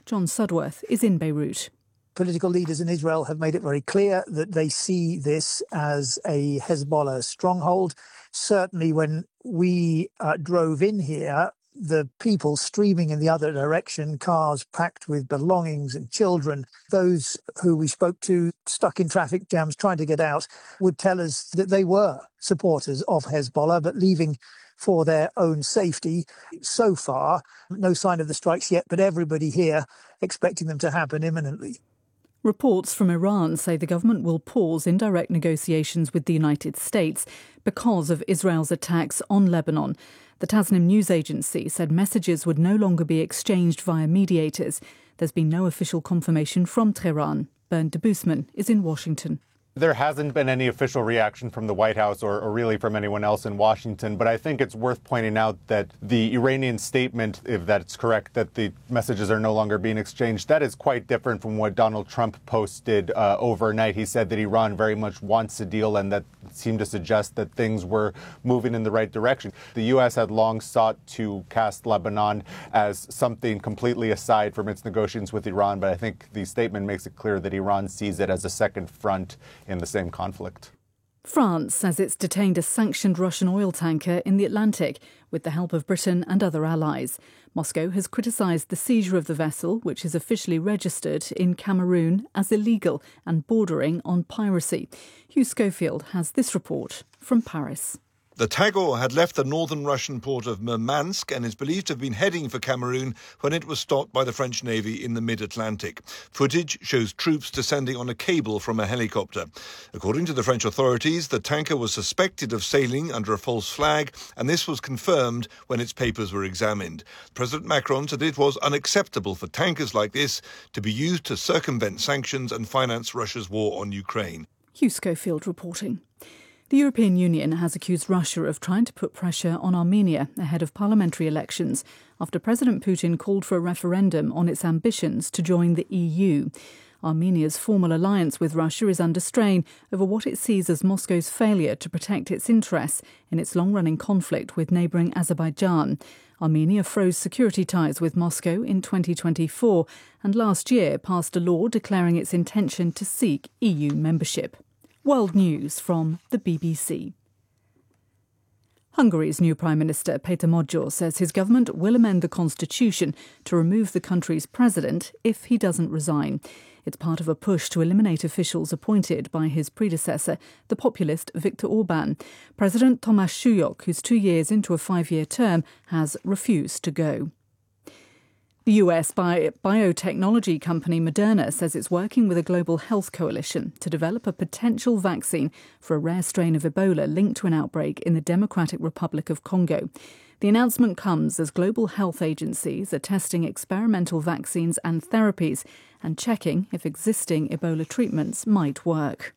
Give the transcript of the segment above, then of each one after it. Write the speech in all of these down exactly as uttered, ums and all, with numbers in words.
John Sudworth is in Beirut. Political leaders in Israel have made it very clear that they see this as a Hezbollah stronghold. Certainly when we uh, drove in here, the people streaming in the other direction, cars packed with belongings and children, those who we spoke to stuck in traffic jams trying to get out, would tell us that they were supporters of Hezbollah, but leaving for their own safety. So far, no sign of the strikes yet, but everybody here expecting them to happen imminently. Reports from Iran say the government will pause indirect negotiations with the United States because of Israel's attacks on Lebanon. The Tasnim news agency said messages would no longer be exchanged via mediators. There's been no official confirmation from Tehran. Bernd Debusman is in Washington. There hasn't been any official reaction from the White House or, or really from anyone else in Washington, but I think it's worth pointing out that the Iranian statement, if that's correct, that the messages are no longer being exchanged, that is quite different from what Donald Trump posted uh, overnight. He said that Iran very much wants a deal, and that seemed to suggest that things were moving in the right direction. The U S had long sought to cast Lebanon as something completely aside from its negotiations with Iran, but I think the statement makes it clear that Iran sees it as a second front in the same conflict. France says it's detained a sanctioned Russian oil tanker in the Atlantic with the help of Britain and other allies. Moscow has criticised the seizure of the vessel, which is officially registered in Cameroon, as illegal and bordering on piracy. Hugh Schofield has this report from Paris. The Tagor had left the northern Russian port of Murmansk and is believed to have been heading for Cameroon when it was stopped by the French Navy in the mid-Atlantic. Footage shows troops descending on a cable from a helicopter. According to the French authorities, the tanker was suspected of sailing under a false flag, and this was confirmed when its papers were examined. President Macron said it was unacceptable for tankers like this to be used to circumvent sanctions and finance Russia's war on Ukraine. Hugh Schofield reporting. The European Union has accused Russia of trying to put pressure on Armenia ahead of parliamentary elections after President Putin called for a referendum on its ambitions to join the E U. Armenia's formal alliance with Russia is under strain over what it sees as Moscow's failure to protect its interests in its long-running conflict with neighbouring Azerbaijan. Armenia froze security ties with Moscow in twenty twenty-four and last year passed a law declaring its intention to seek E U membership. World News from the B B C. Hungary's new Prime Minister, Peter Magyar, says his government will amend the constitution to remove the country's president if he doesn't resign. It's part of a push to eliminate officials appointed by his predecessor, the populist Viktor Orban. President Tomáš Suyok, who's two years into a five-year term, has refused to go. The U S bi- biotechnology company Moderna says it's working with a global health coalition to develop a potential vaccine for a rare strain of Ebola linked to an outbreak in the Democratic Republic of Congo. The announcement comes as global health agencies are testing experimental vaccines and therapies and checking if existing Ebola treatments might work.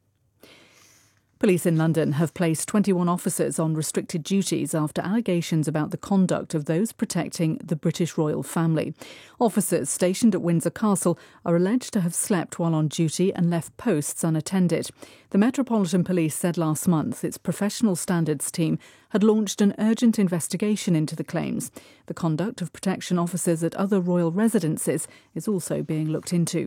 Police in London have placed twenty-one officers on restricted duties after allegations about the conduct of those protecting the British royal family. Officers stationed at Windsor Castle are alleged to have slept while on duty and left posts unattended. The Metropolitan Police said last month its professional standards team had launched an urgent investigation into the claims. The conduct of protection officers at other royal residences is also being looked into.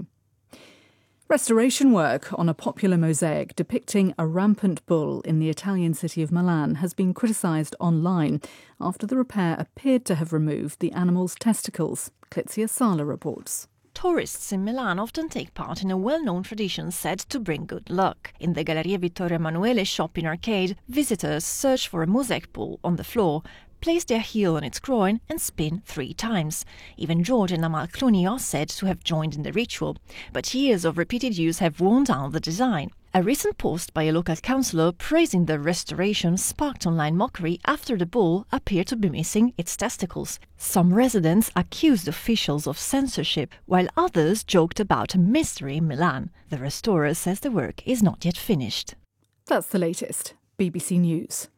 Restoration work on a popular mosaic depicting a rampant bull in the Italian city of Milan has been criticised online after the repair appeared to have removed the animal's testicles. Clizia Sala reports. Tourists in Milan often take part in a well-known tradition said to bring good luck. In the Galleria Vittorio Emanuele shopping arcade, visitors search for a mosaic bull on the floor, place their heel on its groin and spin three times. Even George and Amal Clooney are said to have joined in the ritual, but years of repeated use have worn down the design. A recent post by a local councillor praising the restoration sparked online mockery after the bull appeared to be missing its testicles. Some residents accused officials of censorship, while others joked about a mystery in Milan. The restorer says the work is not yet finished. That's the latest. B B C News.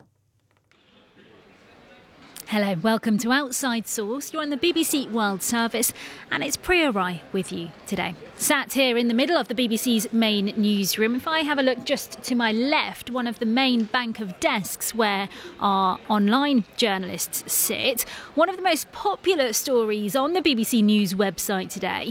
Hello, welcome to Outside Source. You're on the B B C World Service and it's Priya Rai with you today. Sat here in the middle of the B B C's main newsroom. If I have a look just to my left, one of the main bank of desks where our online journalists sit. One of the most popular stories on the B B C News website today